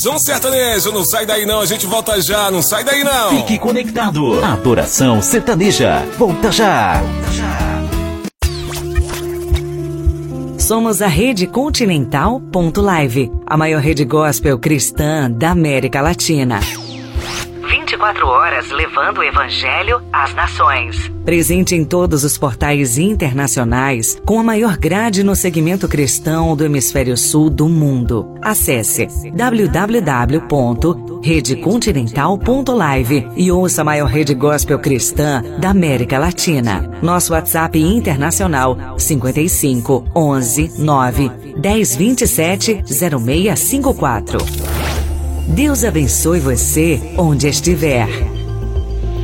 Um sertanejo, não sai daí não, a gente volta já, não sai daí não. Fique conectado. Adoração Sertaneja, volta já. Somos a Rede Continental.live, a maior rede gospel cristã da América Latina. 24 horas levando o Evangelho às nações. Presente em todos os portais internacionais, com a maior grade no segmento cristão do hemisfério sul do mundo. Acesse www.redecontinental.live e ouça a maior rede gospel cristã da América Latina. Nosso WhatsApp internacional 55 11 9 10 27 0654. Deus abençoe você onde estiver.